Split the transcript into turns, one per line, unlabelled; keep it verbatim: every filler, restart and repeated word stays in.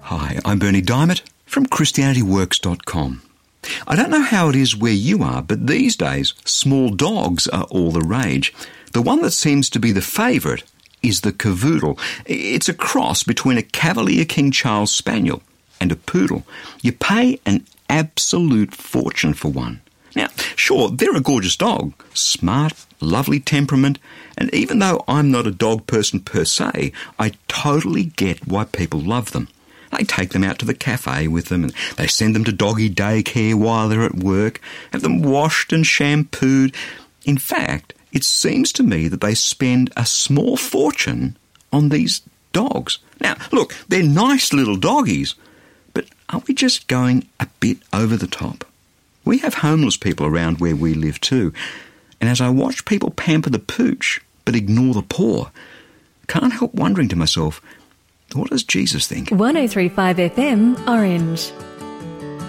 Hi, I'm Bernie Diamond from Christianity Works dot com. I don't know how it is where you are, but these days, small dogs are all the rage. The one that seems to be the favourite is the Cavoodle. It's a cross between a Cavalier King Charles Spaniel and a poodle. You pay an absolute fortune for one. Now, sure, they're a gorgeous dog, smart, lovely temperament, and even though I'm not a dog person per se, I totally get why people love them. They take them out to the cafe with them and they send them to doggy daycare while they're at work, have them washed and shampooed. In fact, it seems to me that they spend a small fortune on these dogs. Now, look, they're nice little doggies, but are we just going a bit over the top? We have homeless people around where we live too, and as I watch people pamper the pooch but ignore the poor, I can't help wondering to myself, what does Jesus think?
one oh three point five F M, Orange.